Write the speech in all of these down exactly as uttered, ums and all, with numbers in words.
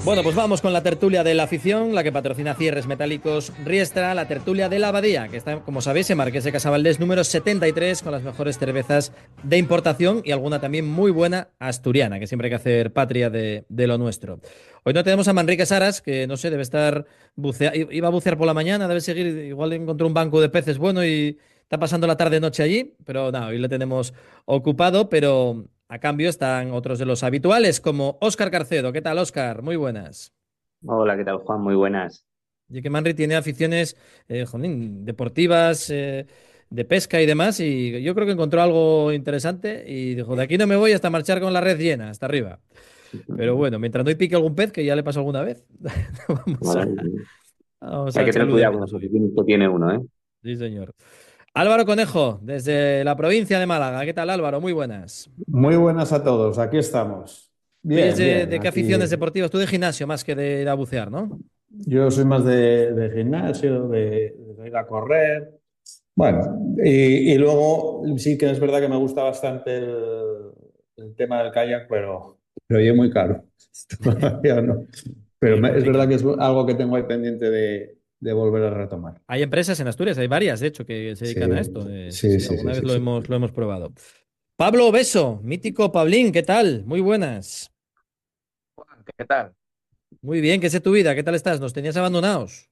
Bueno, pues vamos con la tertulia de la afición, la que patrocina Cierres Metálicos Riestra, la tertulia de la Abadía, que está, como sabéis, en Marqués de Casabaldés número setenta y tres, con las mejores cervezas de importación y alguna también muy buena asturiana, que siempre hay que hacer patria de, de lo nuestro. Hoy no tenemos a Manrique Saras, que no sé, debe estar bucea iba a bucear por la mañana, debe seguir, igual encontró un banco de peces bueno y está pasando la tarde-noche allí, pero nada, hoy le tenemos ocupado, pero a cambio están otros de los habituales, como Óscar Carcedo. ¿Qué tal, Óscar? Muy buenas. Hola, ¿qué tal, Juan? Muy buenas. Y que Manri tiene aficiones eh, jolín, deportivas, eh, de pesca y demás, y yo creo que encontró algo interesante y dijo, de aquí no me voy hasta marchar con la red llena, hasta arriba. Pero bueno, mientras no pique algún pez, que ya le pasó alguna vez, vamos a, Vale. vamos Hay a que tener echarlo de cuidado con menos las hoy. aficiones que tiene uno, ¿eh? Sí, señor. Álvaro Conejo, desde la provincia de Málaga. ¿Qué tal, Álvaro? Muy buenas. Muy buenas a todos, aquí estamos. Tú eres Bien, de, bien, de qué aquí aficiones deportivas? Tú de gimnasio más que de ir a bucear, ¿no? yo soy más de, de gimnasio, de, de ir a correr. Bueno, y, y luego sí que es verdad que me gusta bastante el, el tema del kayak, pero, pero oye, muy caro. Todavía no. Pero Sí, me- es verdad complica. que es algo que tengo ahí pendiente de, de volver a retomar. Hay empresas en Asturias, hay varias, de hecho, que se Sí, dedican a esto. Eh, sí, sí, sí, sí, alguna sí, vez sí, lo sí. hemos, lo hemos probado. Pablo Beso, mítico Pablín, ¿qué tal? Muy buenas. Juan, ¿qué tal? Muy bien, ¿qué es de tu vida? ¿Qué tal estás? Nos tenías abandonados.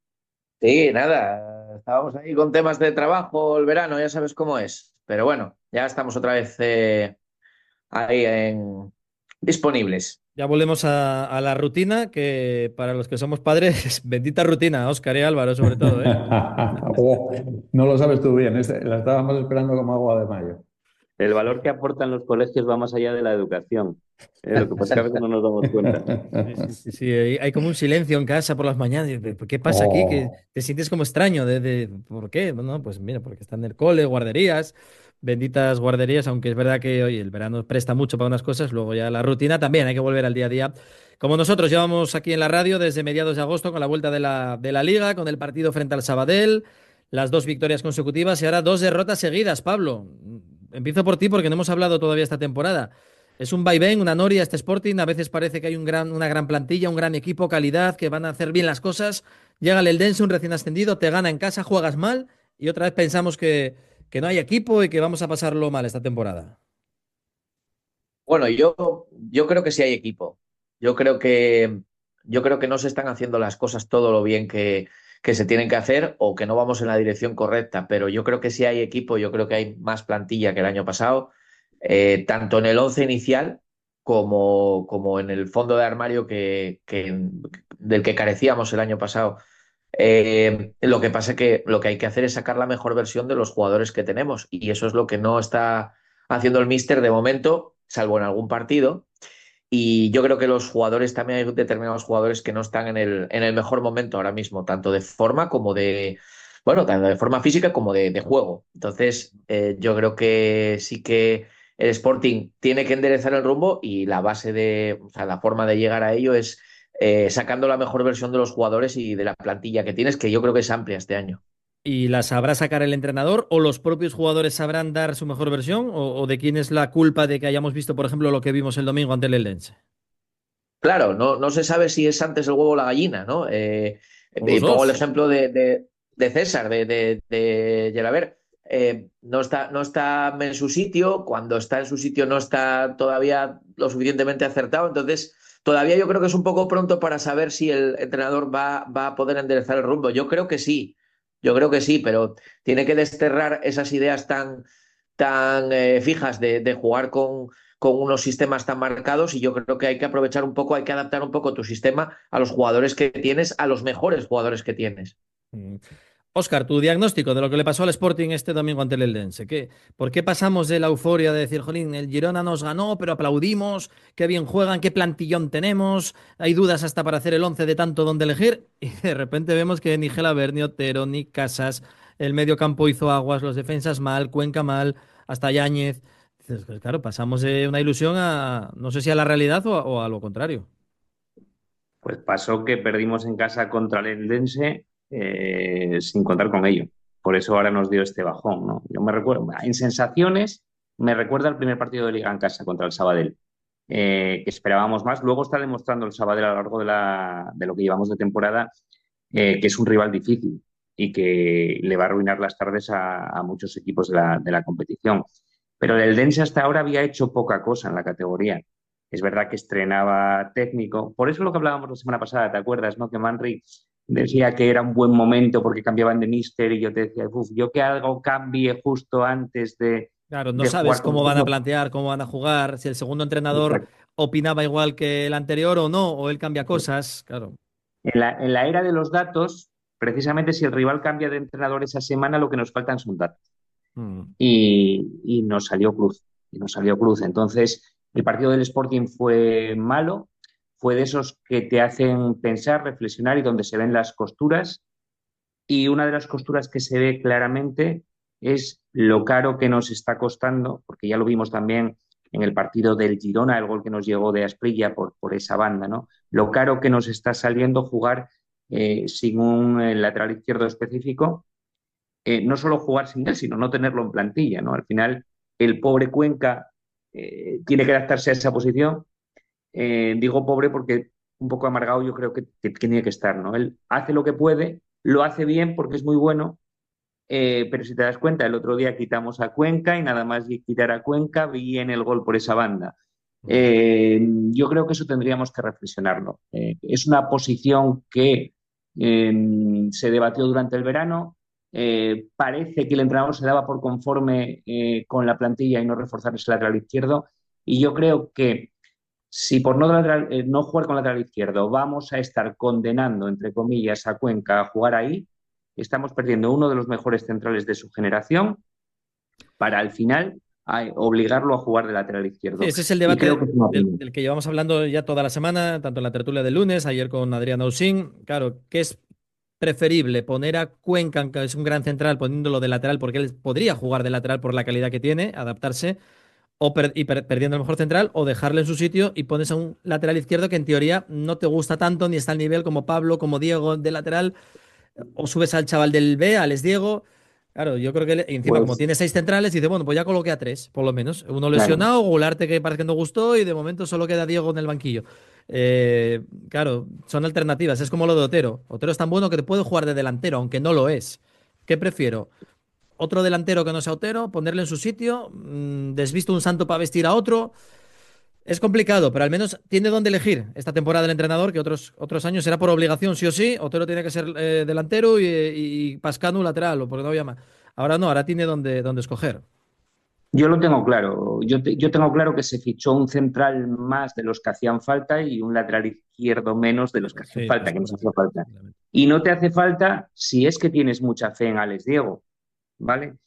Sí, nada, estábamos ahí con temas de trabajo, el verano, ya sabes cómo es. Pero bueno, ya estamos otra vez eh, ahí en... disponibles. Ya volvemos a, a la rutina, que para los que somos padres, bendita rutina, Óscar y Álvaro sobre todo, ¿eh? Oh, no lo sabes tú bien, este- la estábamos esperando como agua de mayo. El valor que aportan los colegios va más allá de la educación. ¿eh? Lo que pasa es que a veces no nos damos cuenta. Sí, sí, sí, sí, hay, hay como un silencio en casa por las mañanas. y, "¿Pero ¿Qué pasa aquí? Que Oh, te sientes como extraño. De, de- ¿por qué? Bueno, pues mira, porque están en el cole, guarderías, benditas guarderías, aunque es verdad que hoy el verano presta mucho para unas cosas, luego ya la rutina también, hay que volver al día a día. Como nosotros llevamos aquí en la radio desde mediados de agosto con la vuelta de la, de la Liga, con el partido frente al Sabadell, las dos victorias consecutivas y ahora dos derrotas seguidas, Pablo. Empiezo por ti porque no hemos hablado todavía esta temporada. Es un vaivén, una noria este Sporting. A veces parece que hay un gran, una gran plantilla, un gran equipo, calidad, que van a hacer bien las cosas. Llega el Eldense, un recién ascendido, te gana en casa, juegas mal y otra vez pensamos que, que no hay equipo y que vamos a pasarlo mal esta temporada. Bueno, yo, yo creo que sí hay equipo. Yo creo que, yo creo que no se están haciendo las cosas todo lo bien que, que se tienen que hacer o que no vamos en la dirección correcta, pero yo creo que sí hay equipo, yo creo que hay más plantilla que el año pasado, eh, tanto en el once inicial como, como en el fondo de armario que, que- del que carecíamos el año pasado. Eh, lo que pasa es que lo que hay que hacer es sacar la mejor versión de los jugadores que tenemos y eso es lo que no está haciendo el míster de momento, salvo en algún partido. Y yo creo que los jugadores, también hay determinados jugadores que no están en el, en el mejor momento ahora mismo, tanto de forma como de, bueno, tanto de forma física como de, de juego. Entonces, eh, yo creo que sí que el Sporting tiene que enderezar el rumbo y la base de, o sea, la forma de llegar a ello es eh, sacando la mejor versión de los jugadores y de la plantilla que tienes, que yo creo que es amplia este año. ¿Y la sabrá sacar el entrenador o los propios jugadores sabrán dar su mejor versión? ¿O, o de quién es la culpa de que hayamos visto, por ejemplo, lo que vimos el domingo ante el Eldense? Claro, no, no se sabe si es antes el huevo o la gallina, ¿no? Eh, O los y pongo el dos. ejemplo de, de- de César, de, de, de Gelabert. Eh, no está, no está en su sitio, cuando está en su sitio no está todavía lo suficientemente acertado, entonces todavía yo creo que es un poco pronto para saber si el entrenador va, va a poder enderezar el rumbo. Yo creo que sí, yo creo que sí, pero tiene que desterrar esas ideas tan, tan eh, fijas de, de jugar con con unos sistemas tan marcados y yo creo que hay que aprovechar un poco, hay que adaptar un poco tu sistema a los jugadores que tienes, a los mejores jugadores que tienes. Mm. Óscar, tu diagnóstico de lo que le pasó al Sporting este domingo ante el Eldense. ¿Qué, ¿por qué pasamos de la euforia de decir, jolín, el Girona nos ganó, pero aplaudimos, qué bien juegan, qué plantillón tenemos, hay dudas hasta para hacer el once de tanto donde elegir? Y de repente vemos que ni Gelabert, ni Otero, ni Casas, el medio campo hizo aguas, los defensas mal, Cuenca mal, hasta Yáñez. Dices, pues claro, pasamos de una ilusión a, no sé si a la realidad o a, o a lo contrario. Pues pasó que perdimos en casa contra el Eldense eh, sin contar con ello. Por eso ahora nos dio este bajón, ¿no? Yo me recuerdo, en sensaciones, me recuerda al primer partido de Liga en casa contra el Sabadell. eh, que esperábamos más. Luego está demostrando el Sabadell a lo largo de, la, de lo que llevamos de temporada, eh, que es un rival difícil y que le va a arruinar las tardes a, a muchos equipos de la, de la competición. Pero el Eldense hasta ahora había hecho poca cosa en la categoría. Es verdad que estrenaba técnico. Por eso lo que hablábamos la semana pasada, ¿te acuerdas, no? Que Manri decía que era un buen momento porque cambiaban de míster y yo te decía, uff, yo que algo cambie justo antes de, Claro, no de sabes jugar con cómo van a nosotros. plantear, cómo van a jugar, si el segundo entrenador opinaba igual que el anterior o no, o él cambia cosas. Claro. En la, en la era de los datos, precisamente si el rival cambia de entrenador esa semana, lo que nos faltan son datos. Mm. Y, y nos salió cruz. Y nos salió cruz. Entonces, el partido del Sporting fue malo, fue de esos que te hacen pensar, reflexionar y donde se ven las costuras. Y una de las costuras que se ve claramente es lo caro que nos está costando, porque ya lo vimos también en el partido del Girona, el gol que nos llegó de Asprilla por, por esa banda, ¿no? Lo caro que nos está saliendo jugar eh, sin un eh, lateral izquierdo específico, eh, no solo jugar sin él, sino no tenerlo en plantilla, ¿no? Al final, el pobre Cuenca eh, tiene que adaptarse a esa posición. Eh, digo pobre porque un poco amargado yo creo que, que, que tiene que estar, ¿no? Él hace lo que puede, lo hace bien porque es muy bueno, eh, pero si te das cuenta, el otro día quitamos a Cuenca y nada más quitar a Cuenca viene el gol por esa banda. Mm. Eh, yo creo que eso tendríamos que reflexionarlo. Eh, es una posición que eh, se debatió durante el verano. Eh, parece que el entrenador se daba por conforme eh, con la plantilla y no reforzar ese lateral izquierdo. Y yo creo que si por no, lateral, eh, no jugar con lateral izquierdo vamos a estar condenando, entre comillas, a Cuenca a jugar ahí, estamos perdiendo uno de los mejores centrales de su generación para al final a, obligarlo a jugar de lateral Sí, izquierdo. ese es el Y creo debate que es una del, pena. del que llevamos hablando ya toda la semana, tanto en la tertulia del lunes, ayer con Adrián Ausín. Claro, ¿qué es preferible? Poner a Cuenca, que es un gran central, poniéndolo de lateral, porque él podría jugar de lateral por la calidad que tiene, adaptarse, o per- y per- perdiendo el mejor central, o dejarle en su sitio y pones a un lateral izquierdo que en teoría no te gusta tanto, ni está al nivel como Pablo, como Diego de lateral, o subes al chaval del B, al Diego. Claro, yo creo que le- y encima, como Pues tiene seis centrales, dice, bueno, pues ya coloqué a tres, por lo menos. Uno claro, lesionado, Gularte que parece que no gustó, y de momento solo queda Diego en el banquillo. Eh, claro, son alternativas. Es como lo de Otero. Otero es tan bueno que te puede jugar de delantero, aunque no lo es. ¿Qué prefiero? Otro delantero que no sea Otero, ponerle en su sitio, mm, desvisto un santo para vestir a otro. Es complicado, pero al menos tiene dónde elegir esta temporada el entrenador, que otros, otros años será por obligación, sí o sí. Otero tiene que ser eh, delantero y, y Pascanu lateral, o porque no llama. Ahora no, ahora tiene dónde, dónde escoger. yo lo tengo claro. Yo, te- yo tengo claro que se fichó un central más de los que hacían falta y un lateral izquierdo menos de los que hacían Sí, falta, pues, que nos posiblemente. hacía falta. Y no te hace falta si es que tienes mucha fe en Alex Diego, ¿vale?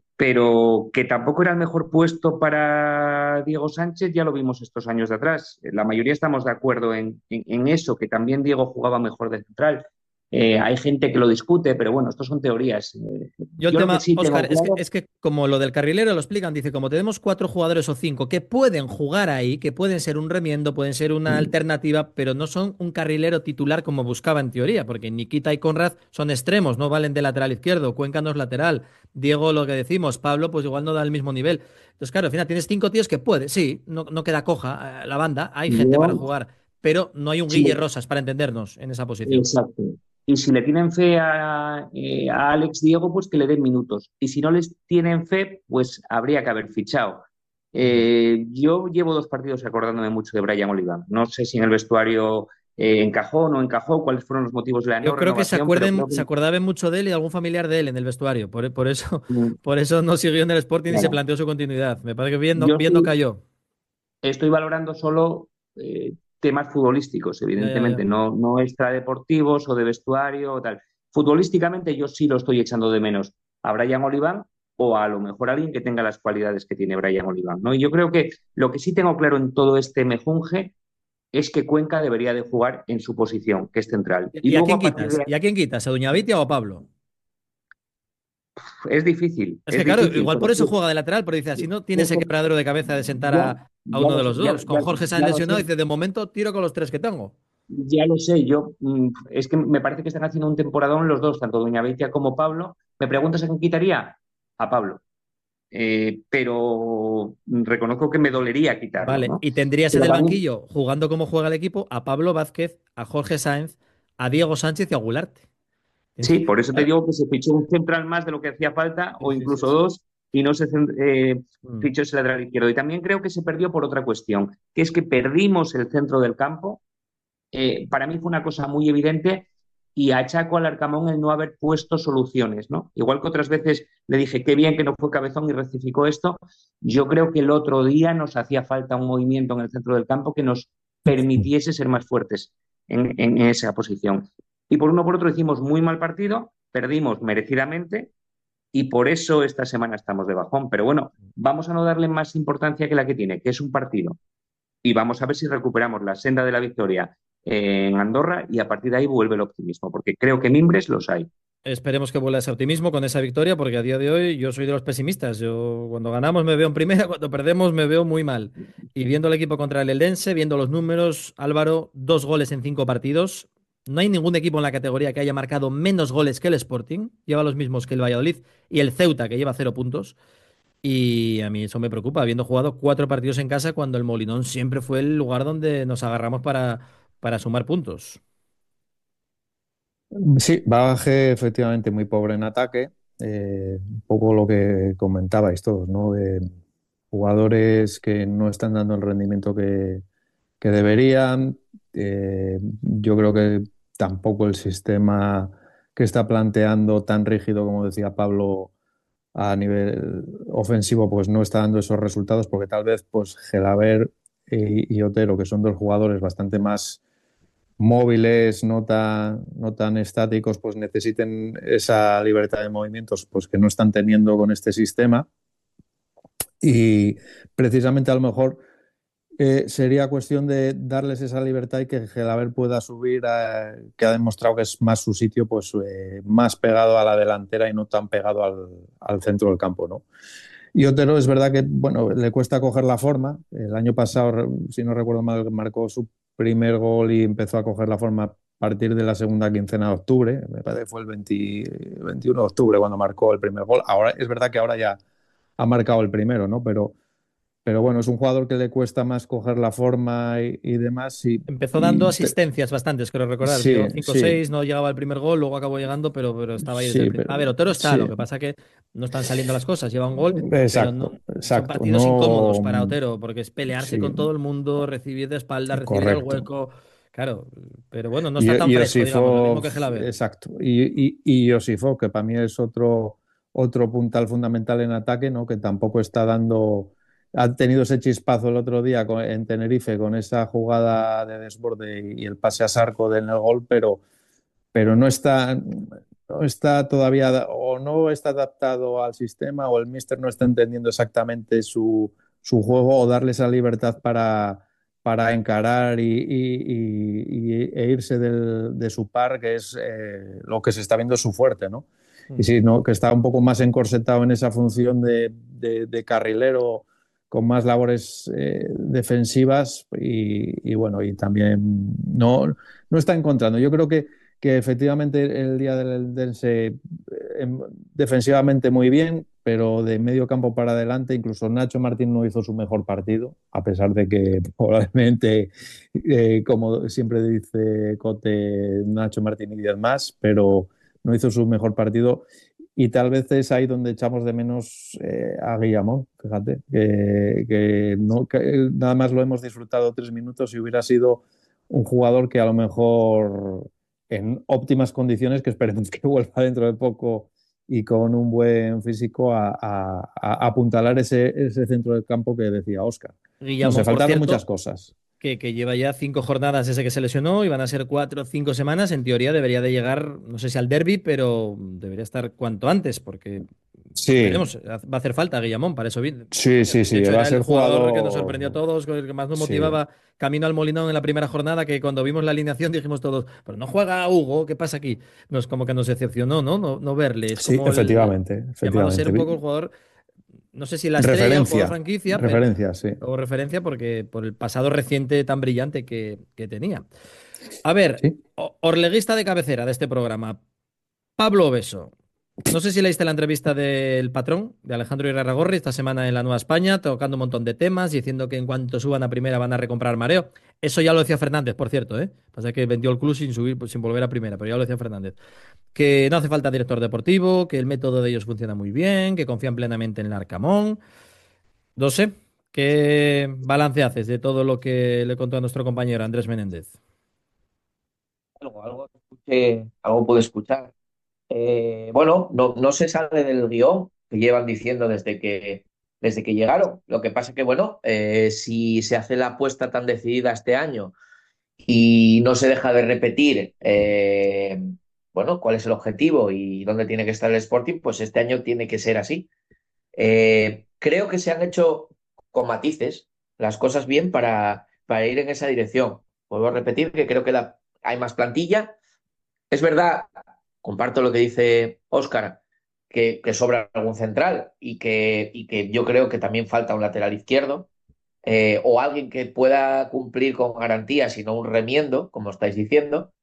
Pero que tampoco era el mejor puesto para Diego Sánchez, ya lo vimos estos años de atrás. La mayoría estamos de acuerdo en, en- en eso, que también Diego jugaba mejor de central. Eh, hay gente que lo discute, pero bueno, esto son teorías. Eh, Yo el yo lo que tema, sí Oscar, tengo es que, claro, es que como lo del carrilero lo explican, dice, como tenemos cuatro jugadores o cinco que pueden jugar ahí, que pueden ser un remiendo, pueden ser una alternativa, pero no son un carrilero titular como buscaba en teoría, porque Nikita y Conrad son extremos, no valen de lateral izquierdo, Cuenca no es lateral, Diego lo que decimos, Pablo pues igual no da el mismo nivel. Entonces, claro, al final tienes cinco tíos que puede, sí, no, no queda coja eh, la banda, hay gente para yo, jugar, pero no hay un sí, Guille Rosas para entendernos en esa posición. exacto. Y si le tienen fe a, eh, a Alex Diego, pues que le den minutos. Y si no les tienen fe, pues habría que haber fichado. Mm. Eh, yo llevo dos partidos acordándome mucho de Brian Oliva. No sé si en el vestuario eh, encajó o no encajó, cuáles fueron los motivos de la no Yo creo que se renovación, pero acuerden, creo que se acordaban mucho de él y de algún familiar de él en el vestuario. Por, por eso, mm, por eso no siguió en el Sporting y se claro. planteó su continuidad. Me parece que bien no, Yo bien no estoy, cayó. estoy valorando solo eh, temas futbolísticos, Ya, ya, ya. evidentemente, no, no extradeportivos o de vestuario o tal. Futbolísticamente yo sí lo estoy echando de menos a Brian Oliván o a lo mejor a alguien que tenga las cualidades que tiene Brian Oliván, ¿no? Y yo creo que lo que sí tengo claro en todo este mejunje es que Cuenca debería de jugar en su posición, que es central. Y ¿Y a luego quién a partir quitas? de ¿Y a quién quitas? ¿A Duñavitia o a Pablo? ahí es difícil, Es es que claro, difícil, igual pero por eso sí, juega de lateral, pero dice así, no tiene es ese que quebradero de cabeza de sentar ya, a, a ya uno lo de sé, los ya, dos. Con ya, Jorge Sáenz ya lo sé. lesionado, dice, de momento tiro con los tres que tengo. Ya lo sé, yo mm, es que me parece que están haciendo un temporadón los dos, tanto Doña Beitia como Pablo. ¿Me preguntas a quién quitaría? A Pablo. eh, pero reconozco que me dolería quitarlo, Vale, ¿no? y tendrías en Pero el también, banquillo, jugando como juega el equipo, a Pablo Vázquez, a Jorge Sáenz, a Diego Sánchez y a Gularte. sí, por eso te Claro. digo que se fichó un central más de lo que hacía falta, Sí, o sí, sí, incluso sí. dos, y no se cen- eh, Mm. fichó ese lateral izquierdo. Y también creo que se perdió por otra cuestión, que es que perdimos el centro del campo. Eh, para mí fue una cosa muy evidente y achaco al Arcamón el no haber puesto soluciones, ¿no? Igual que otras veces le dije qué bien que no fue Cabezón y rectificó esto, yo creo que el otro día nos hacía falta un movimiento en el centro del campo que nos permitiese ser más fuertes en, en esa posición. Y por uno por otro hicimos muy mal partido, perdimos merecidamente y por eso esta semana estamos de bajón. Pero bueno, vamos a no darle más importancia que la que tiene, que es un partido y vamos a ver si recuperamos la senda de la victoria en Andorra y a partir de ahí vuelve el optimismo, porque creo que mimbres los hay. Esperemos que vuelva ese optimismo con esa victoria, porque a día de hoy yo soy de los pesimistas. Yo cuando ganamos me veo en primera, cuando perdemos me veo muy mal. Y viendo el equipo contra el Eldense, viendo los números, Álvaro, dos goles en cinco partidos. No hay ningún equipo en la categoría que haya marcado menos goles que el Sporting. Lleva los mismos que el Valladolid y el Ceuta, que lleva cero puntos. Y a mí eso me preocupa, habiendo jugado cuatro partidos en casa cuando el Molinón siempre fue el lugar donde nos agarramos para, para sumar puntos. Sí, Bagaje efectivamente muy pobre en ataque, eh, un poco lo que comentabais todos, ¿no? De jugadores que no están dando el rendimiento que, que deberían. Eh, yo creo que tampoco el sistema que está planteando tan rígido como decía Pablo a nivel ofensivo pues no está dando esos resultados porque tal vez pues Gelaber y, y Otero, que son dos jugadores bastante más móviles, no tan, no tan estáticos, pues necesiten esa libertad de movimientos pues que no están teniendo con este sistema. Y precisamente a lo mejor eh, sería cuestión de darles esa libertad y que Gelaber pueda subir, a, que ha demostrado que es más su sitio, pues eh, más pegado a la delantera y no tan pegado al, al centro del campo, ¿no? Y Otero es verdad que, bueno, le cuesta coger la forma. El año pasado, si no recuerdo mal, marcó su primer gol y empezó a coger la forma a partir de la segunda quincena de octubre. Me parece que fue el veinte, veintiuno de octubre cuando marcó el primer gol. Ahora, es verdad que ahora ya ha marcado el primero, ¿no? Pero, pero bueno, es un jugador que le cuesta más coger la forma y, y demás. Y, Empezó dando y te- asistencias bastantes, creo recordar. sí, Dio cinco o sí, seis, no llegaba al primer gol, luego acabó llegando, pero, pero estaba ahí desde el sí, primer. pero A ver, Otero está, lo sí, que pasa que no están saliendo las cosas. Lleva un gol, pero no, exacto, son exacto. partidos incómodos No, para Otero, porque es pelearse sí, con todo el mundo, recibir de espaldas, recibir al correcto. hueco. Claro, pero bueno, no está tan Y, y fresco, digamos, lo mismo Osifov, que Gelaber. exacto. Y, y, y Osifov, que para mí es otro, otro puntal fundamental en ataque, ¿no? Que tampoco está dando. Ha tenido ese chispazo el otro día con- en Tenerife con esa jugada de desborde y el pase a Sarco en el gol, pero, pero no está, no está todavía o no está adaptado al sistema o el míster no está entendiendo exactamente su, su juego o darle esa libertad para, para encarar y, y- y- e irse del- de su par, que es eh, lo que se está viendo su fuerte, ¿no? Y Mm. sí, ¿no? Que está un poco más encorsetado en esa función de, de- de carrilero con más labores eh, defensivas y, y bueno, y también no, no está encontrando. Yo creo que que efectivamente el día del Eldense eh, defensivamente muy bien, pero de medio campo para adelante, incluso Nacho Martín no hizo su mejor partido, a pesar de que probablemente, eh, como siempre dice Cote, Nacho Martín y diez más, pero no hizo su mejor partido. Y tal vez es ahí donde echamos de menos eh, a Guillamón, fíjate, que, que, no, que nada más lo hemos disfrutado tres minutos y hubiera sido un jugador que a lo mejor en óptimas condiciones, que esperemos que vuelva dentro de poco y con un buen físico a, a, a apuntalar ese, ese, centro del campo que decía Óscar. No sé, Guillamón, por faltaron muchas cierto, cosas. que, que lleva ya cinco jornadas desde que se lesionó y van a ser cuatro o cinco semanas. En teoría debería de llegar, no sé si al derby, pero debería estar cuanto antes, porque Sí, veremos, va a hacer falta Guillamón, para eso viene. sí, De sí, de sí, hecho, va a era el ser jugador que nos sorprendió a jugador. todos, el que más nos Sí, motivaba camino al Molinón en la primera jornada, que cuando vimos la alineación dijimos todos, pero no juega Hugo, ¿qué pasa aquí? Nos como que nos decepcionó, ¿no? No, no verle. Es sí, como el efectivamente, llamado a ser efectivamente. un poco el jugador, no sé si la estrella, el jugador Referencia, franquicia, pero referencia, sí. o referencia porque por el pasado reciente tan brillante que, que tenía. A ver, Sí. o- orleguista de cabecera de este programa, Pablo Obeso. No sé si leíste la entrevista del patrón, de Alejandro Irarragorri, esta semana en la Nueva España, tocando un montón de temas, diciendo que en cuanto suban a primera van a recomprar mareo. Eso ya lo decía Fernández, por cierto, ¿eh? Pasa que vendió el club sin subir, pues, sin volver a primera, pero ya lo decía Fernández. Que no hace falta director deportivo, que el método de ellos funciona muy bien, que confían plenamente en el Arcamón. No sé, ¿qué balance haces de todo lo que le contó a nuestro compañero Andrés Menéndez? Algo, algo, escuché, algo pude escuchar. Eh, bueno, no, no se sale del guión que llevan diciendo desde que, desde que llegaron. Lo que pasa que, bueno, eh, si se hace la apuesta tan decidida este año y no se deja de repetir, eh, bueno, cuál es el objetivo y dónde tiene que estar el Sporting, pues este año tiene que ser así. Eh, creo que se han hecho con matices las cosas bien para, para ir en esa dirección. Vuelvo a repetir que creo que la- hay más plantilla. Es verdad, comparto lo que dice Óscar, que, que sobra algún central y que, y que yo creo que también falta un lateral izquierdo, eh, o alguien que pueda cumplir con garantías y no un remiendo, como estáis diciendo,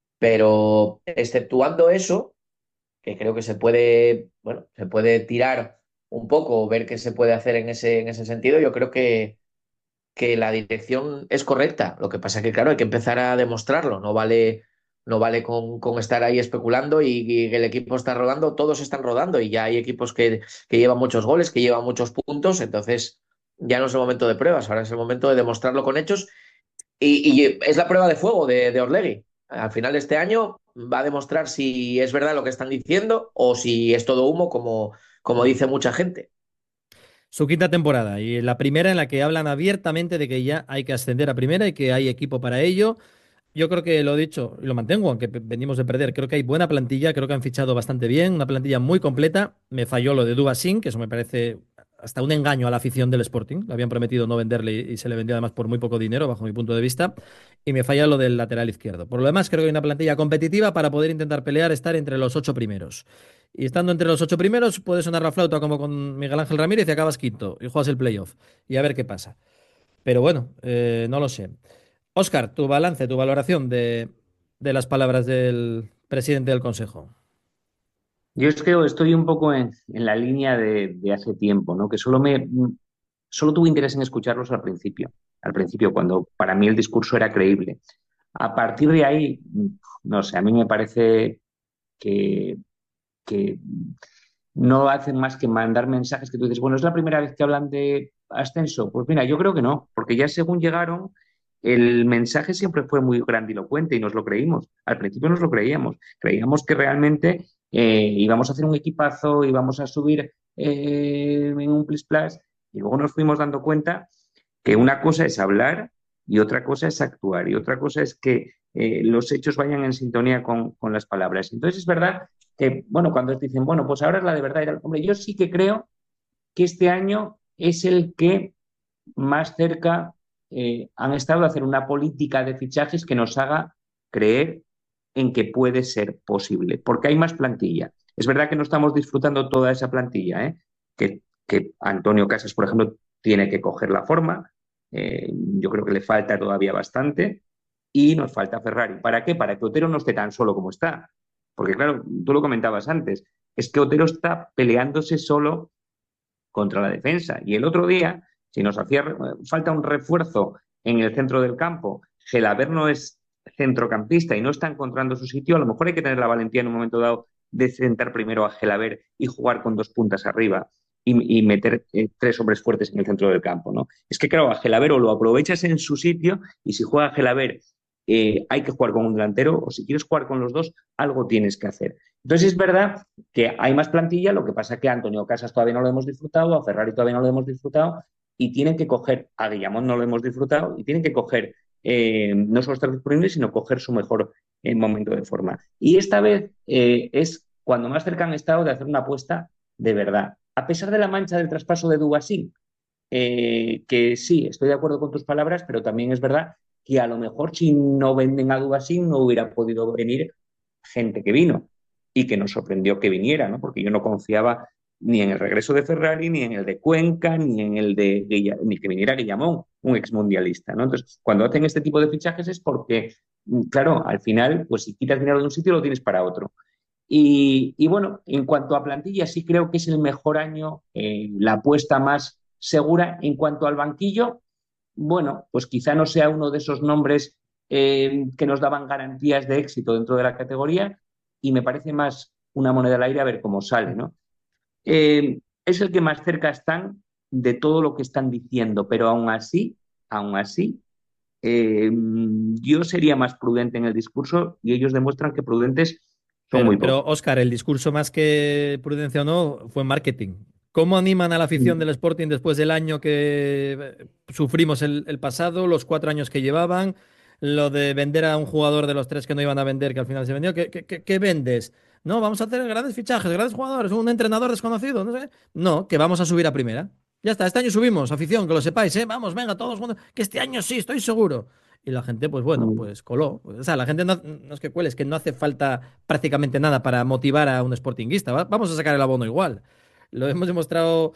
pero exceptuando eso, que creo que se puede, bueno, se puede tirar un poco o ver qué se puede hacer en ese, en ese sentido, yo creo que, que la dirección es correcta. Lo que pasa es que, claro, hay que empezar a demostrarlo. No vale, no vale con, con estar ahí especulando y, y que el equipo está rodando, todos están rodando y ya hay equipos que, que llevan muchos goles, que llevan muchos puntos, entonces ya no es el momento de pruebas, ahora es el momento de demostrarlo con hechos y, y es la prueba de fuego de, de Orlegui. Al final de este año va a demostrar si es verdad lo que están diciendo o si es todo humo, como, como dice mucha gente. Su quinta temporada y la primera en la que hablan abiertamente de que ya hay que ascender a primera y que hay equipo para ello. Yo creo que lo he dicho y lo mantengo, aunque pe- venimos de perder. Creo que hay buena plantilla, creo que han fichado bastante bien, una plantilla muy completa. Me falló lo de Dubasín, que eso me parece hasta un engaño a la afición del Sporting. Le habían prometido no venderle y y se le vendió además por muy poco dinero, bajo mi punto de vista. Y me falla lo del lateral izquierdo. Por lo demás, creo que hay una plantilla competitiva para poder intentar pelear, estar entre los ocho primeros. Y estando entre los ocho primeros, puede sonar la flauta como con Miguel Ángel Ramírez y acabas quinto y juegas el playoff. Y a ver qué pasa. Pero bueno, eh, no lo sé. Óscar, tu balance, tu valoración de, de las palabras del presidente del Consejo. Yo es que estoy un poco en, en la línea de, de hace tiempo, ¿no? Que solo me solo tuve interés en escucharlos al principio, al principio, cuando para mí el discurso era creíble. A partir de ahí, no sé, a mí me parece que, que no hacen más que mandar mensajes que tú dices, bueno, ¿es la primera vez que hablan de ascenso? Pues mira, yo creo que no, porque ya según llegaron, el mensaje siempre fue muy grandilocuente y nos lo creímos. Al principio nos lo creíamos. Creíamos que realmente eh, íbamos a hacer un equipazo, íbamos a subir eh, en un plis plas, y luego nos fuimos dando cuenta que una cosa es hablar y otra cosa es actuar, y otra cosa es que eh, los hechos vayan en sintonía con, con las palabras. Entonces es verdad que, bueno, cuando te dicen, bueno, pues ahora es la de verdad. Era, hombre, yo sí que creo que este año es el que más cerca eh, han estado de hacer una política de fichajes que nos haga creer en que puede ser posible, porque hay más plantilla. Es verdad que no estamos disfrutando toda esa plantilla, ¿eh? que, que Antonio Casas, por ejemplo, tiene que coger la forma. Eh, yo creo que le falta todavía bastante y nos falta Ferrari. ¿Para qué? Para que Otero no esté tan solo como está. Porque claro, tú lo comentabas antes, es que Otero está peleándose solo contra la defensa. Y el otro día, si nos hacía falta un refuerzo en el centro del campo, Gelaber no es centrocampista y no está encontrando su sitio, a lo mejor hay que tener la valentía en un momento dado de sentar primero a Gelaber y jugar con dos puntas arriba y, y meter eh, tres hombres fuertes en el centro del campo, ¿no? Es que, claro, a Gelaber o lo aprovechas en su sitio y si juega Gelaber eh, hay que jugar con un delantero o si quieres jugar con los dos, algo tienes que hacer. Entonces es verdad que hay más plantilla, lo que pasa es que a Antonio Casas todavía no lo hemos disfrutado, a Ferrari todavía no lo hemos disfrutado y tienen que coger, a Guillamón no lo hemos disfrutado y tienen que coger eh, no solo estar disponibles, sino coger su mejor eh, momento de forma. Y esta vez eh, es cuando más cerca han estado de hacer una apuesta de verdad. A pesar de la mancha del traspaso de Dubasín, eh, que sí, estoy de acuerdo con tus palabras, pero también es verdad que a lo mejor si no venden a Dubasín no hubiera podido venir gente que vino y que nos sorprendió que viniera, ¿no? Porque yo no confiaba ni en el regreso de Ferrari, ni en el de Cuenca, ni en el de Guilla, ni que viniera Guillamón, un exmundialista, ¿no? Entonces, cuando hacen este tipo de fichajes es porque, claro, al final, pues si quitas dinero de un sitio lo tienes para otro. Y, y bueno, en cuanto a plantilla, sí creo que es el mejor año, eh, la apuesta más segura. En cuanto al banquillo, bueno, pues quizá no sea uno de esos nombres eh, que nos daban garantías de éxito dentro de la categoría y me parece más una moneda al aire a ver cómo sale, ¿no? Eh, es el que más cerca están de todo lo que están diciendo, pero aún así, aún así, eh, yo sería más prudente en el discurso y ellos demuestran que prudentes son Pero, muy pero, pocos. Óscar, el discurso más que prudencia o no fue marketing. ¿Cómo animan a la afición del Sporting después del año que eh, sufrimos el, el pasado, los cuatro años que llevaban, lo de vender a un jugador de los tres que no iban a vender, que al final se vendió? ¿Qué, qué- qué- qué vendes? No, vamos a hacer grandes fichajes, grandes jugadores, un entrenador desconocido, no sé. No, que vamos a subir a primera. Ya está, este año subimos, afición, que lo sepáis, ¿eh? Vamos, venga, todos juntos, que este año sí, estoy seguro. Y la gente, pues bueno, Mm. pues coló. O sea, la gente no, no es que cuele, es que no hace falta prácticamente nada para motivar a un sportinguista. ¿Va? Vamos a sacar el abono igual. Lo hemos demostrado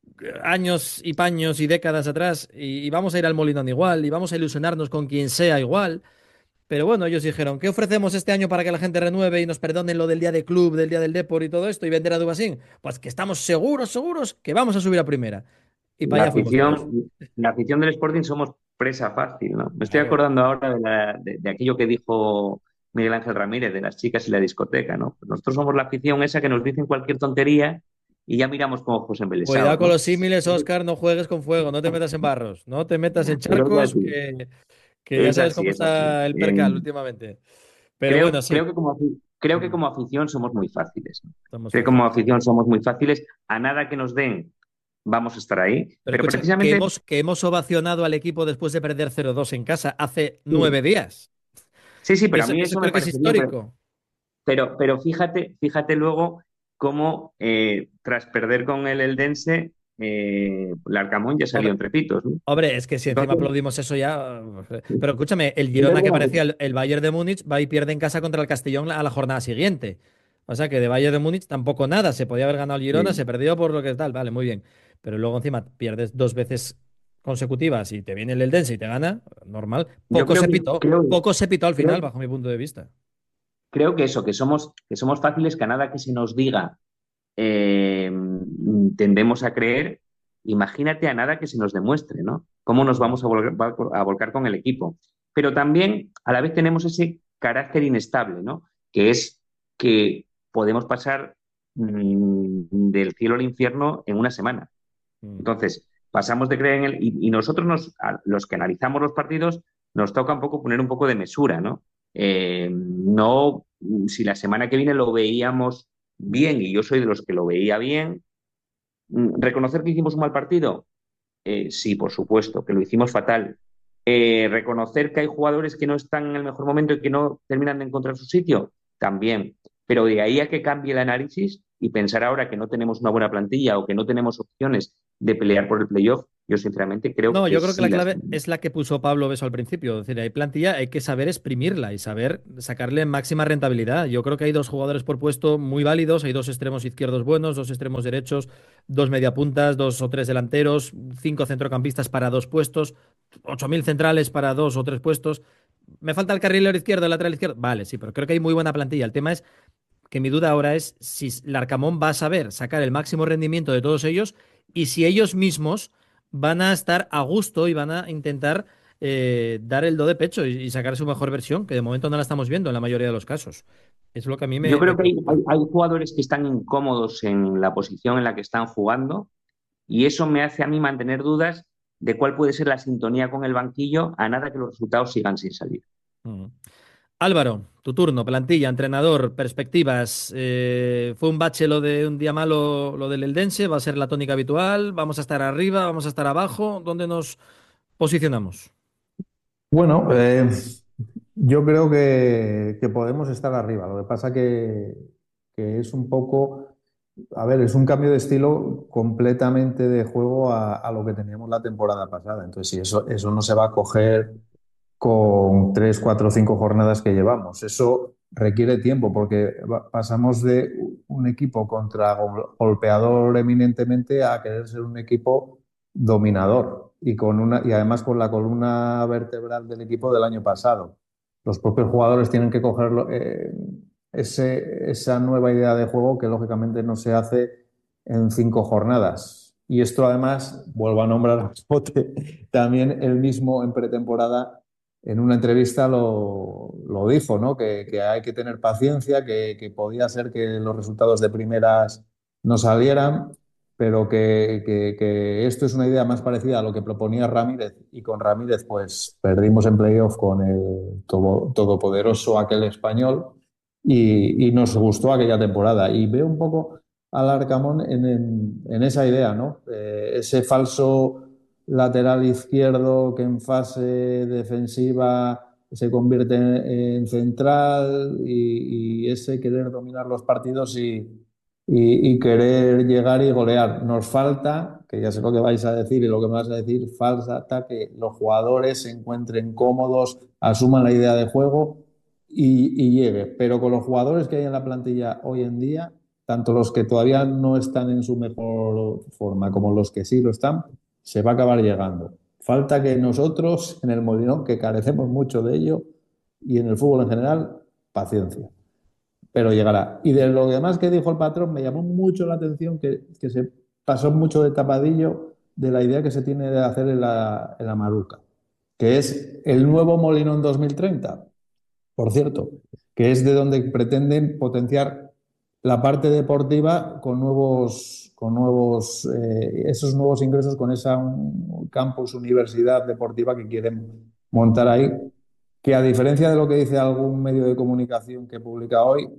años y paños y décadas atrás y, y vamos a ir al Molinón igual y vamos a ilusionarnos con quien sea igual. Pero bueno, ellos dijeron, ¿qué ofrecemos este año para que la gente renueve y nos perdonen lo del día de club, del día del Depor y todo esto y vender a Dubasín? Pues que estamos seguros, seguros que vamos a subir a primera. Y para La allá fuimos todos. afición, la afición del Sporting somos presa fácil, ¿no? Me estoy Claro. acordando ahora de, la- de- de aquello que dijo Miguel Ángel Ramírez, de las chicas y la discoteca, ¿no? Pues nosotros somos la afición esa que nos dicen cualquier tontería y ya miramos con ojos Cuidado embelesados, con ¿no? los símiles, Oscar, no juegues con fuego, no te metas en barros, no te metas en Pero es charcos, así, que, que ya es sabes así, cómo es así. está el Eh, percal últimamente. Pero bueno, creo, sí, creo que como, afi- creo que mm, como afición somos muy fáciles, ¿no? estamos Creo que como fáciles. afición somos muy fáciles. A nada que nos den, vamos a estar ahí. Pero Pero escucha, que precisamente hemos, que hemos ovacionado al equipo después de perder cero dos en casa hace sí, nueve días. sí, sí, Que pero a eso, mí eso eso me creo que es parece bien. histórico. Pero, pero fíjate, fíjate luego cómo eh, tras perder con el Eldense, eh, el Arcamón ya salió Hombre, en trepitos, ¿no? hombre, es que si encima Entonces, aplaudimos eso ya. Pero escúchame, el entonces, Girona que bueno, parecía el, el Bayern de Múnich va y pierde en casa contra el Castellón a la jornada siguiente. O sea que de Bayern de Múnich tampoco nada. Se podía haber ganado el Girona, eh, se perdió por lo que tal. Vale, muy bien. Pero luego encima pierdes dos veces consecutivas y te viene el Eldense y te gana, normal. yo Poco creo se que, pitó. creo, Poco se pitó al creo, final, bajo mi punto de vista. creo que eso, que somos, que somos fáciles, que a nada que se nos diga eh, tendemos a creer, imagínate a nada que se nos demuestre, ¿no? ¿Cómo nos Mm. vamos a volcar, a volcar con el equipo? Pero también a la vez tenemos ese carácter inestable, ¿no? Que es que podemos pasar mm, del cielo al infierno en una semana. Mm. Entonces, pasamos de creer en él y, y nosotros, nos, a los que analizamos los partidos, nos toca un poco poner un poco de mesura, ¿no? Eh, no, si la semana que viene lo veíamos bien y yo soy de los que lo veía bien, mm, reconocer que hicimos un mal partido, eh, sí, por supuesto, que lo hicimos fatal. Eh, reconocer que hay jugadores que no están en el mejor momento y que no terminan de encontrar su sitio, también. Pero de ahí a que cambie el análisis y pensar ahora que no tenemos una buena plantilla o que no tenemos opciones de pelear por el playoff, yo sinceramente creo No, que yo creo que la sí las clave tenemos. es la que puso Pablo Beso al principio. Es decir, hay plantilla, hay que saber exprimirla y saber sacarle máxima rentabilidad. Yo creo que hay dos jugadores por puesto muy válidos, hay dos extremos izquierdos buenos, dos extremos derechos, dos mediapuntas, dos o tres delanteros, cinco centrocampistas para dos puestos, ocho mil centrales para dos o tres puestos. Me falta el carrilero izquierdo, el lateral izquierdo. Vale, sí, pero creo que hay muy buena plantilla. El tema es que mi duda ahora es si Larcamón va a saber sacar el máximo rendimiento de todos ellos y si ellos mismos van a estar a gusto y van a intentar eh, dar el do de pecho y, y sacar su mejor versión, que de momento no la estamos viendo en la mayoría de los casos. Es lo que a mí Yo me, me creo que hay, hay, preocupa. hay jugadores que están incómodos en la posición en la que están jugando y eso me hace a mí mantener dudas de cuál puede ser la sintonía con el banquillo a nada que los resultados sigan sin salir. Mm. Álvaro, tu turno, plantilla, entrenador, perspectivas. Eh, ¿fue un bache lo de un día malo, lo del Eldense? ¿Va a ser la tónica habitual? ¿Vamos a estar arriba? ¿Vamos a estar abajo? ¿Dónde nos posicionamos? Bueno, eh, yo creo que, que podemos estar arriba. Lo que pasa que, que es un poco, a ver, es un cambio de estilo completamente de juego a, a lo que teníamos la temporada pasada. Entonces, sí, eso, eso no se va a coger con tres, cuatro, cinco jornadas que llevamos. Eso requiere tiempo porque va- pasamos de un equipo contra gol- golpeador eminentemente a querer ser un equipo dominador y con una y además con la columna vertebral del equipo del año pasado. Los propios jugadores tienen que coger eh, ese, esa nueva idea de juego que lógicamente no se hace en cinco jornadas. Y esto además, vuelvo a nombrar a Pote, también él mismo en pretemporada, en una entrevista lo, lo dijo, ¿no? Que, que hay que tener paciencia, que, que podía ser que los resultados de primeras no salieran, pero que, que, que esto es una idea más parecida a lo que proponía Ramírez, y con Ramírez pues perdimos en playoff con el todo, todopoderoso aquel español, y, y nos gustó aquella temporada. Y veo un poco al Arcamón en, en, en esa idea, ¿no? Eh, ese falso lateral izquierdo que en fase defensiva se convierte en, en central, y, y ese querer dominar los partidos y, y, y querer llegar y golear. Nos falta, que ya sé lo que vais a decir y lo que me vas a decir, falta que los jugadores se encuentren cómodos, asuman la idea de juego y, y llegue. Pero con los jugadores que hay en la plantilla hoy en día, tanto los que todavía no están en su mejor forma como los que sí lo están, se va a acabar llegando. Falta que nosotros, en el Molinón, que carecemos mucho de ello, y en el fútbol en general, paciencia. Pero llegará. Y de lo demás que dijo el patrón, me llamó mucho la atención que, que se pasó mucho de tapadillo de la idea que se tiene de hacer en la, en la Maruca, que es el nuevo Molinón dos mil treinta, por cierto, que es de donde pretenden potenciar la parte deportiva con nuevos, con nuevos eh, esos nuevos ingresos, con esa un, campus universidad deportiva que quieren montar ahí, que a diferencia de lo que dice algún medio de comunicación que publica hoy,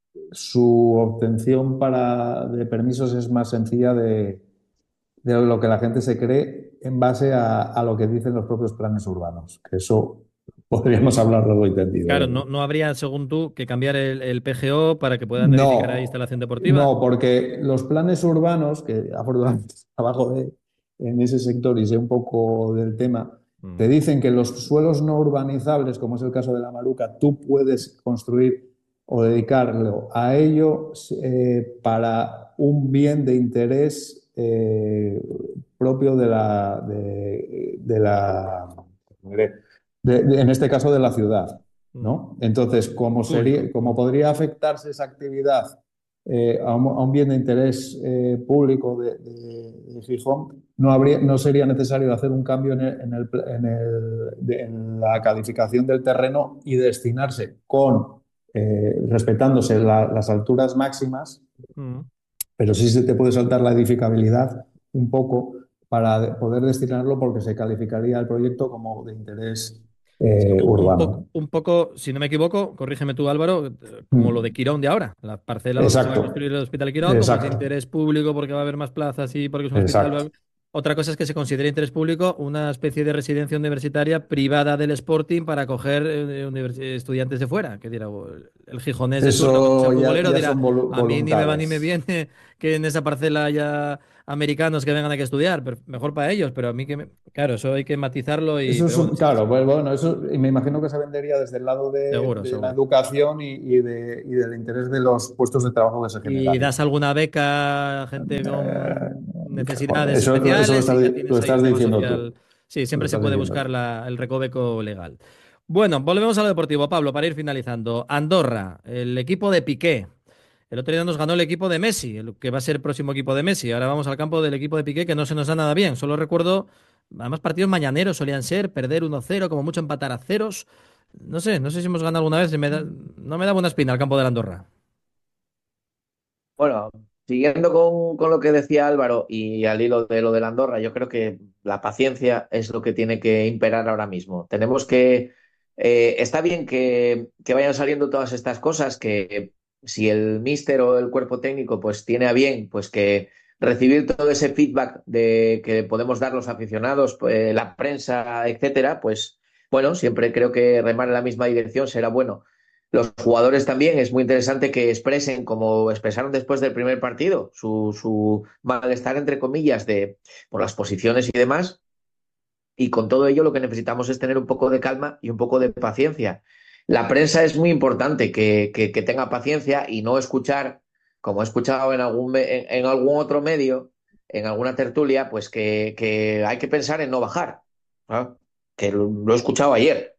su obtención para, de permisos es más sencilla de, de lo que la gente se cree, en base a, a lo que dicen los propios planes urbanos, que eso podríamos hablar luego y tendido. Claro, ¿Eh? no, no habría, según tú, que cambiar el, el P G O para que puedan edificar ahí No, instalación deportiva. no, porque los planes urbanos, que afortunadamente trabajo de, en ese sector y sé un poco del tema, te Mm. dicen que los suelos no urbanizables, como es el caso de la Maruca, tú puedes construir o dedicarlo a ello eh, para un bien de interés eh, propio de la, de, de la de- de- en este caso de la ciudad, Mm. ¿no? Entonces, como Público. sería, como podría afectarse esa actividad eh, a, un, a, un, bien de interés eh, público de, de, de, Gijón, no, habría, no sería necesario hacer un cambio en, el, en, el, en, el, de, en la calificación del terreno y destinarse con, eh, respetándose la, las alturas máximas, Mm. pero sí se te puede saltar la edificabilidad un poco para poder destinarlo, porque se calificaría el proyecto como de interés Sí, eh, un, un poco, urbano. un poco, si no me equivoco, corrígeme tú, Álvaro, eh, como lo de Mm. Quirón de ahora. La parcela donde se va a Exacto, construir el Hospital de Quirón, como es de exacto, interés público porque va a haber más plazas y porque es un exacto. hospital. Otra cosa es que se considere interés público una especie de residencia universitaria privada del Sporting para acoger eh, univers- estudiantes de fuera. Que dirá, "Oh, el el gijonés de turno, cuando sea Eso ya, futbolero, ya dirá, son vol- a mí ni me va ni me voluntades. viene que en esa parcela haya americanos que vengan aquí a estudiar. Pero mejor para ellos, pero a mí que me... Claro, eso hay que matizarlo y... Eso es Pero bueno, un- sí, sí, claro, pues bueno, eso y me imagino que se vendería desde el lado de, seguro, de la seguro. educación y, y de- y del interés de los puestos de trabajo que se Y generarían. das alguna beca a gente Eh, con bueno, necesidades eso, eso lo especiales estás, y ya di- lo tienes ahí un estás tema diciendo tú. social. Sí, Lo siempre se estás puede diciendo buscar tú. la- el recoveco legal. Bueno, volvemos a lo deportivo, Pablo, para ir finalizando. Andorra, el equipo de Piqué. El otro día nos ganó el equipo de Messi, el que va a ser el próximo equipo de Messi. Ahora vamos al campo del equipo de Piqué, que no se nos da nada bien. Solo recuerdo, además partidos mañaneros solían ser, perder uno cero, como mucho empatar a ceros. No sé, no sé si hemos ganado alguna vez. me da- no me da buena espina el campo de la Andorra. Bueno, siguiendo con, con lo que decía Álvaro y al hilo de lo de la Andorra, yo creo que la paciencia es lo que tiene que imperar ahora mismo. Tenemos que, eh, está bien que, que vayan saliendo todas estas cosas, que si el míster o el cuerpo técnico pues tiene a bien pues que recibir todo ese feedback de que podemos dar los aficionados, pues, la prensa, etcétera, pues bueno, siempre creo que remar en la misma dirección será bueno. Los jugadores también es muy interesante que expresen, como expresaron después del primer partido, su, su malestar, entre comillas, de, por las posiciones y demás. Y con todo ello lo que necesitamos es tener un poco de calma y un poco de paciencia. La prensa es muy importante que, que, que tenga paciencia y no escuchar, como he escuchado en algún, en, en algún otro medio, en alguna tertulia, pues que, que hay que pensar en no bajar, ¿no? Que lo, lo he escuchado ayer.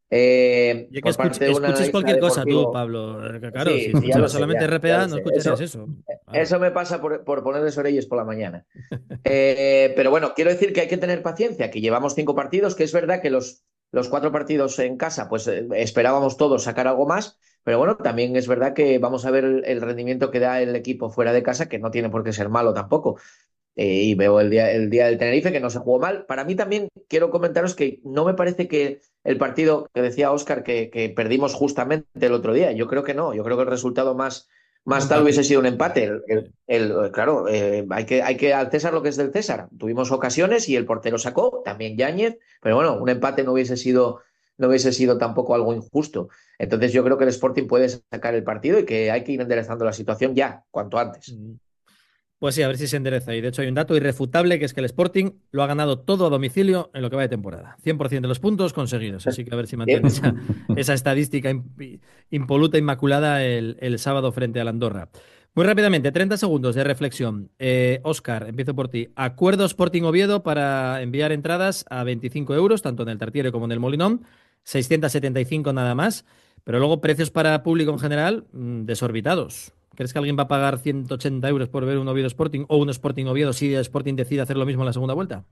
Eh, Y que por escuch- parte de un escuches analista cualquier cosa tú, deportivo. Pablo. Eh, que Claro, si Sí, sí, ya lo escucharas sé, solamente ya, ya lo R P A, no sé. escucharías Eso, eso. Claro. eso me pasa por, por ponerles oreillos por la mañana. Eh, pero bueno, quiero decir que hay que tener paciencia, que llevamos cinco partidos, que es verdad que los, los cuatro partidos en casa, pues eh, esperábamos todos sacar algo más, pero bueno, también es verdad que vamos a ver el, el rendimiento que da el equipo fuera de casa, que no tiene por qué ser malo tampoco. Eh, y veo el día, el día del Tenerife que no se jugó mal. Para mí también quiero comentaros que no me parece que el partido que decía Óscar que, que perdimos justamente el otro día, yo creo que no, yo creo que el resultado más, Un más tal empate. hubiese sido un empate. El, el- Sí. el- claro, eh, hay que, hay que al César lo que es del César. Tuvimos ocasiones y el portero sacó, también Yáñez, pero bueno, un empate no hubiese sido, no hubiese sido tampoco algo injusto. Entonces yo creo que el Sporting puede sacar el partido y que hay que ir enderezando la situación ya, cuanto antes. Mm. Pues sí, a ver si se endereza. Y de hecho hay un dato irrefutable que es que el Sporting lo ha ganado todo a domicilio en lo que va de temporada. cien por ciento de los puntos conseguidos. Así que a ver si mantiene Bien. esa, esa estadística imp- impoluta, inmaculada el, el sábado frente al Andorra. Muy rápidamente, treinta segundos de reflexión. Eh, Óscar, empiezo por ti. Acuerdo Sporting Oviedo para enviar entradas a veinticinco euros, tanto en el Tartiere como en el Molinón. seiscientos setenta y cinco nada más. Pero luego precios para público en general, mm, desorbitados. ¿Crees que alguien va a pagar ciento ochenta euros por ver un Oviedo Sporting o un Sporting Oviedo si el Sporting decide hacer lo mismo en la segunda vuelta?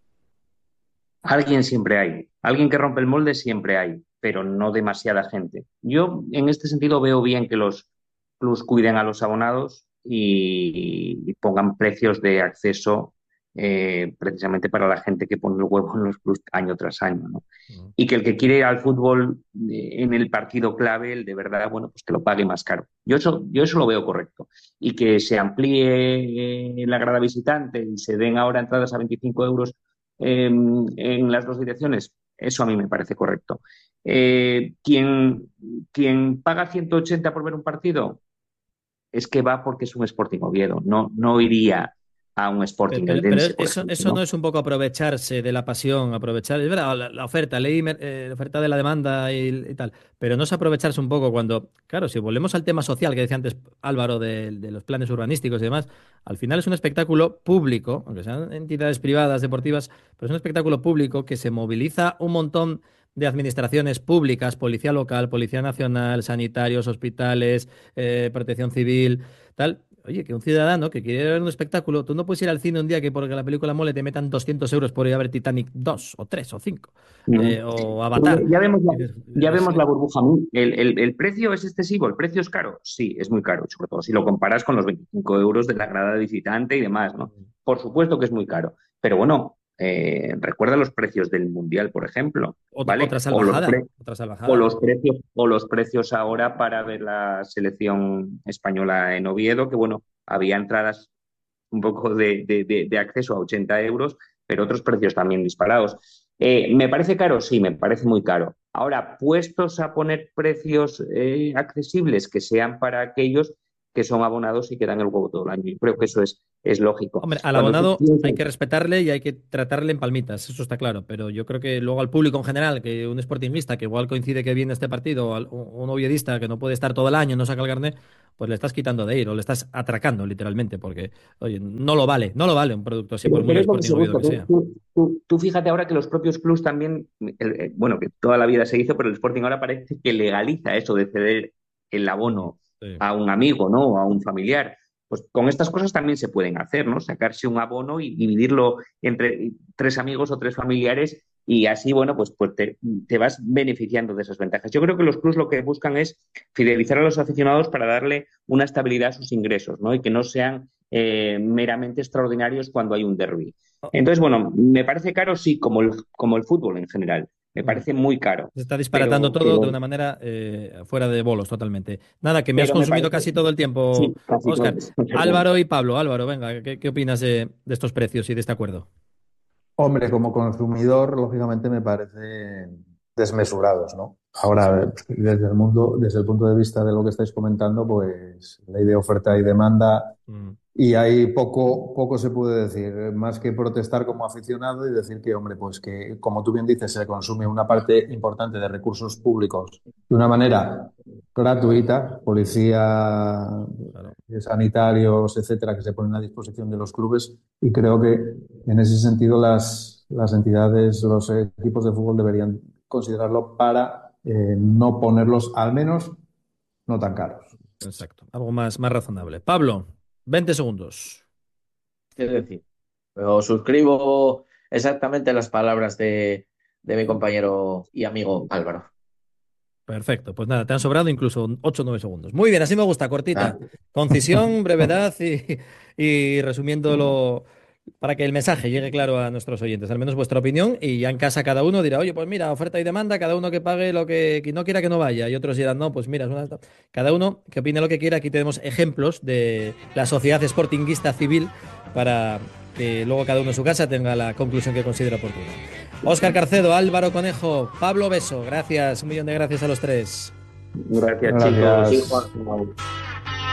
Alguien siempre hay, alguien que rompe el molde siempre hay, pero no demasiada gente. Yo en este sentido veo bien que los clubs cuiden a los abonados y, y pongan precios de acceso eh, precisamente para la gente que pone el huevo en los clubs año tras año, ¿no? Mm. Y que el que quiere ir al fútbol eh, en el partido clave, el de verdad, bueno, pues que lo pague más caro. Yo eso, yo eso lo veo correcto. Y que se amplíe eh, la grada visitante y se den ahora entradas a veinticinco euros eh, en las dos direcciones, eso a mí me parece correcto. Eh, quien, quien paga ciento ochenta por ver un partido es que va porque es un Sporting Oviedo, no, no iría a un Pero, Sporting pero- pero Eldense, por eso, ejemplo, eso no ¿no? es un poco aprovecharse de la pasión, aprovechar, es verdad, la, la oferta, ley, mer- eh, la oferta de la demanda y, y tal, pero no es aprovecharse un poco cuando, claro, si volvemos al tema social que decía antes Álvaro de, de los planes urbanísticos y demás, al final es un espectáculo público, aunque sean entidades privadas, deportivas, pero es un espectáculo público que se moviliza un montón de administraciones públicas, policía local, policía nacional, sanitarios, hospitales, eh, protección civil, tal. Oye, que un ciudadano que quiere ver un espectáculo, tú no puedes ir al cine un día que porque la película mole te metan doscientos euros por ir a ver Titanic dos o tres o cinco Ujú. eh, o Pero Avatar. Ya vemos la, Y dices, ya es vemos la que- burbuja. ¿El, el, el precio es excesivo? ¿El precio es caro? Sí, es muy caro, sobre todo si lo comparas con los veinticinco euros de la grada de visitante y demás, ¿no? Por supuesto que es muy caro. Pero bueno, eh, recuerda los precios del Mundial, por ejemplo, Otra, otra ¿vale? O los, salvajada, pre- otra o salvajada. los precios, o los precios ahora para ver la selección española en Oviedo, que bueno, había entradas un poco de, de, de, de acceso a ochenta euros, pero otros precios también disparados. Eh, ¿Me parece caro? Sí, me parece muy caro. Ahora, puestos a poner precios eh, accesibles que sean para aquellos que son abonados y que dan el huevo todo el año. Yo creo que eso es, es lógico. Hombre, al Cuando tú abonado hay piensas, que respetarle y hay que tratarle en palmitas, eso está claro, pero yo creo que luego al público en general, que un sportingista que igual coincide que viene este partido, o al- un oviedista que no puede estar todo el año, no saca el carnet, pues le estás quitando de ir o le estás atracando literalmente, porque, oye, no lo vale, no lo vale un producto así, por pero, muy pero es lo que Sporting se Oviedo busca. que Tú, sea. tú- tú- tú fíjate ahora que los propios clubs también, el- eh, bueno, que toda la vida se hizo, pero el Sporting ahora parece que legaliza eso de ceder el Mm, abono sí. a un amigo, ¿no? O a un familiar. Pues con estas cosas también se pueden hacer, ¿no? Sacarse un abono y dividirlo entre tres amigos o tres familiares y así, bueno, pues, pues te, te vas beneficiando de esas ventajas. Yo creo que los clubs lo que buscan es fidelizar a los aficionados para darle una estabilidad a sus ingresos, ¿no? Y que no sean eh, meramente extraordinarios cuando hay un derby. Entonces, bueno, me parece caro, sí, como el, como el fútbol en general. Me Mm. parece muy caro, Se está disparatando pero, todo de pero, una manera eh, fuera de bolos totalmente. Nada, que me has pero me consumido parece, casi todo el tiempo, sí, casi todo. Óscar. Álvaro y Pablo, Álvaro, venga, ¿qué, qué opinas de, de estos precios y de este acuerdo? Hombre, como consumidor, lógicamente me parecen desmesurados, ¿no? Ahora, desde el mundo, desde el punto de vista de lo que estáis comentando, pues ley de oferta y demanda, Mm. y ahí poco, poco se puede decir, más que protestar como aficionado y decir que, hombre, pues que, como tú bien dices, se consume una parte importante de recursos públicos de una manera gratuita, policía, Claro. eh, sanitarios, etcétera, que se ponen a disposición de los clubes, y creo que en ese sentido las, las entidades, los equipos de fútbol deberían considerarlo para eh, no ponerlos, al menos, no tan caros. Exacto, algo más, más razonable. Pablo, veinte segundos. Es decir, pero suscribo exactamente las palabras de, de mi compañero y amigo Álvaro. Perfecto, pues nada, te han sobrado incluso ocho o nueve segundos. Muy bien, así me gusta, cortita. Ah, Concisión, brevedad y, y resumiéndolo para que el mensaje llegue claro a nuestros oyentes, al menos vuestra opinión, y ya en casa cada uno dirá, oye, pues mira, oferta y demanda, cada uno que pague lo que, que no quiera que no vaya, y otros dirán, no, pues mira, es una... cada uno que opine lo que quiera. Aquí tenemos ejemplos de la sociedad sportinguista civil para que luego cada uno en su casa tenga la conclusión que considera oportuna. Óscar Carcedo, Álvaro Conejo, Pablo Beso, gracias, un millón de gracias a los tres. Gracias, chicos. Gracias.